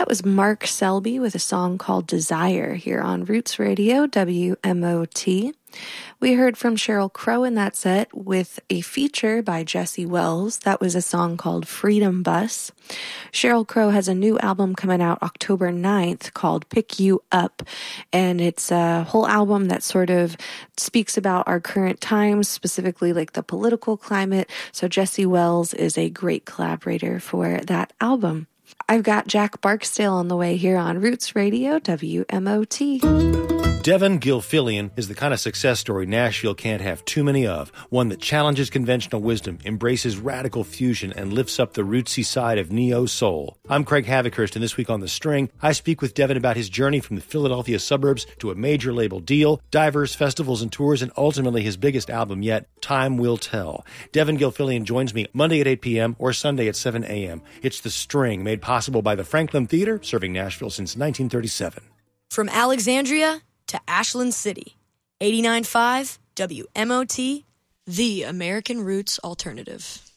was Mark Selby with a song called Desire here on Roots Radio, WMOT. We heard from Sheryl Crow in that set with a feature by Jesse Wells. That was a song called Freedom Bus. Sheryl Crow has a new album coming out October 9th called Pick You Up, and it's a whole album that sort of speaks about our current times, specifically like the political climate. So Jesse Wells is a great collaborator for that album. I've got Jack Barksdale on the way here on Roots Radio, WMOT. Devin Gilfillian is the kind of success story Nashville can't have too many of. One that challenges conventional wisdom, embraces radical fusion, and lifts up the rootsy side of neo-soul. I'm Craig Havikhurst, and this week on The String, I speak with Devin about his journey from the Philadelphia suburbs to a major label deal, diverse festivals and tours, and ultimately his biggest album yet, Time Will Tell. Devin Gilfillian joins me Monday at 8 p.m. or Sunday at 7 a.m. It's The String, made possible by the Franklin Theater, serving Nashville since 1937. From Alexandria to Ashland City, 89.5 WMOT, the American Roots Alternative.